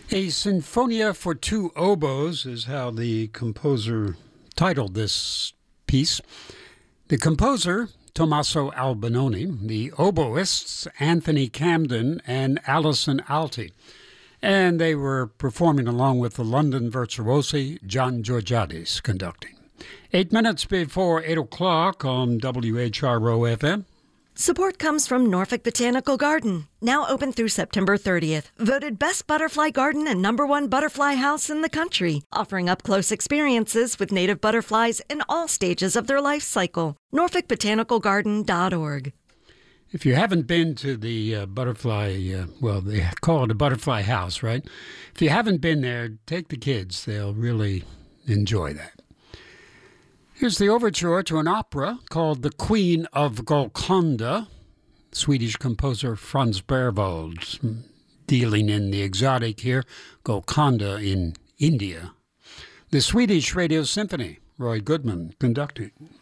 A Sinfonia for Two Oboes is how the composer titled this piece. The composer, Tommaso Albinoni, the oboists, Anthony Camden and Alison Alti. And they were performing along with the London virtuosi John Georgiades conducting. 8 minutes before 8 o'clock on WHRO-FM. Support comes from Norfolk Botanical Garden, now open through September 30th. Voted best butterfly garden and #1 butterfly house in the country, offering up-close experiences with native butterflies in all stages of their life cycle. NorfolkBotanicalGarden.org. If you haven't been to the butterfly, they call it a butterfly house, right? If you haven't been there, take the kids. They'll really enjoy that. Here's the overture to an opera called The Queen of Golconda. Swedish composer Franz Berwald, dealing in the exotic here, Golconda in India. The Swedish Radio Symphony, Roy Goodman conducting.